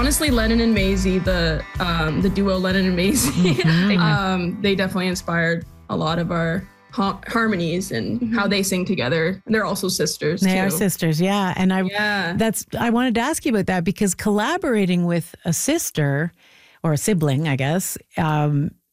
honestly, Lennon and Maisie, the duo Lennon and Maisie, they definitely inspired a lot of our harmonies and how they sing together. And they're also sisters. They too. are sisters, yeah. And I wanted to ask you about that because collaborating with a sister or a sibling, I guess,